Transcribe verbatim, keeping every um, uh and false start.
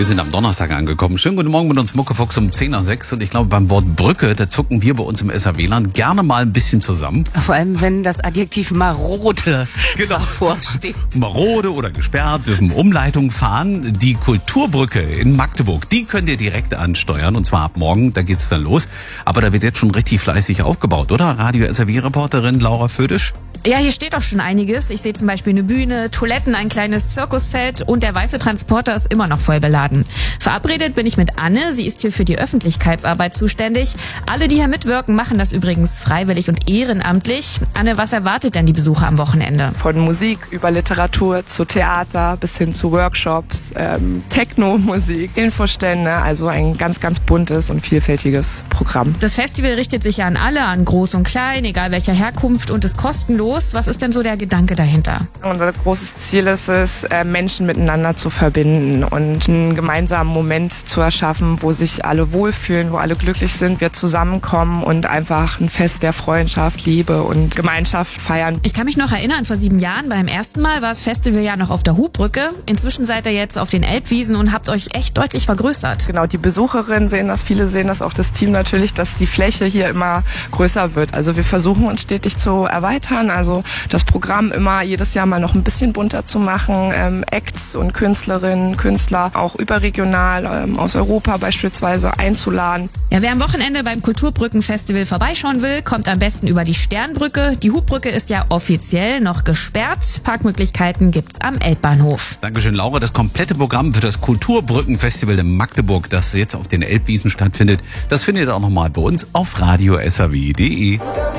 Wir sind am Donnerstag angekommen. Schönen guten Morgen mit uns Muckefuchs um zehn nach sechs. Und ich glaube, beim Wort Brücke, da zucken wir bei uns im S R W-Land gerne mal ein bisschen zusammen. Vor allem, wenn das Adjektiv marode genau. vorsteht. Marode oder gesperrt, dürfen Umleitungen fahren. Die Kulturbrücke in Magdeburg, die könnt ihr direkt ansteuern. Und zwar ab morgen, da geht's dann los. Aber da wird jetzt schon richtig fleißig aufgebaut, oder? Radio S R W-Reporterin Laura Födisch. Ja, hier steht auch schon einiges. Ich sehe zum Beispiel eine Bühne, Toiletten, ein kleines Zirkuszelt und der weiße Transporter ist immer noch voll beladen. Verabredet bin ich mit Anne. Sie ist hier für die Öffentlichkeitsarbeit zuständig. Alle, die hier mitwirken, machen das übrigens freiwillig und ehrenamtlich. Anne, was erwartet denn die Besucher am Wochenende? Von Musik über Literatur zu Theater bis hin zu Workshops, ähm, Techno-Musik, Infostände. Also ein ganz, ganz buntes und vielfältiges Programm. Das Festival richtet sich ja an alle, an groß und klein, egal welcher Herkunft und ist kostenlos. Was ist denn so der Gedanke dahinter? Unser großes Ziel ist es, Menschen miteinander zu verbinden und einen gemeinsamen Moment zu erschaffen, wo sich alle wohlfühlen, wo alle glücklich sind, wir zusammenkommen und einfach ein Fest der Freundschaft, Liebe und Gemeinschaft feiern. Ich kann mich noch erinnern, vor sieben Jahren beim ersten Mal war das Festival ja noch auf der Hubbrücke. Inzwischen seid ihr jetzt auf den Elbwiesen und habt euch echt deutlich vergrößert. Genau, die Besucherinnen sehen das, viele sehen das, auch das Team natürlich, dass die Fläche hier immer größer wird. Also wir versuchen uns stetig zu erweitern. Also das Programm immer jedes Jahr mal noch ein bisschen bunter zu machen. Ähm, Acts und Künstlerinnen, Künstler auch überregional ähm, aus Europa beispielsweise einzuladen. Ja, wer am Wochenende beim Kulturbrückenfestival vorbeischauen will, kommt am besten über die Sternbrücke. Die Hubbrücke ist ja offiziell noch gesperrt. Parkmöglichkeiten gibt's am Elbbahnhof. Dankeschön, Laura. Das komplette Programm für das Kulturbrückenfestival in Magdeburg, das jetzt auf den Elbwiesen stattfindet, das findet ihr auch nochmal bei uns auf radio s r w punkt d e.